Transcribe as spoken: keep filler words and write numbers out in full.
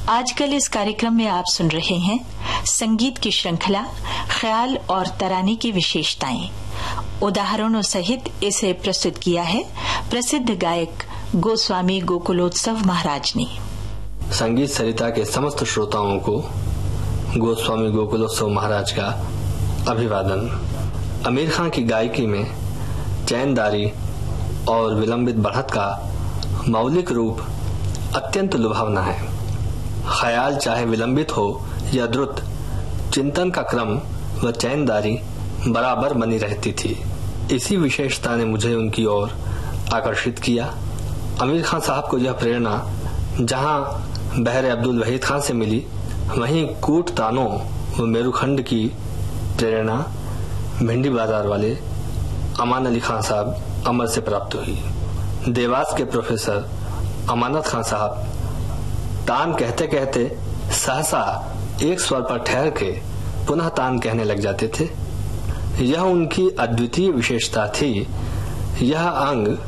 आजकल इस कार्यक्रम में आप सुन रहे हैं संगीत की श्रृंखला ख्याल और तराने की विशेषताएं। उदाहरणों सहित इसे प्रस्तुत किया है प्रसिद्ध गायक गोस्वामी गोकुलोत्सव महाराज ने। संगीत सरिता के समस्त श्रोताओं को गोस्वामी गोकुलोत्सव महाराज का अभिवादन। आमिर खान की गायकी में चैनदारी और विलंबित बढ़त का मौलिक रूप अत्यंत लुभावना है। ख्याल चाहे विलंबित हो या द्रुत, चिंतन का क्रम व चैनदारी बराबर बनी रहती थी। इसी विशेषता ने मुझे उनकी ओर आकर्षित किया। आमिर खान साहब को यह प्रेरणा जहां बहरे अब्दुल वहीद खान से मिली, वहीं कूट तानों व मेरुखंड की प्रेरणा भिंडी बाजार वाले अमान अली खान साहब अमर से प्राप्त हुई। देवास के प्रोफेसर अमानत खान साहब तान कहते कहते सहसा एक स्वर पर ठहर के पुनः तान कहने लग जाते थे। यह उनकी अद्वितीय विशेषता थी। यह अंग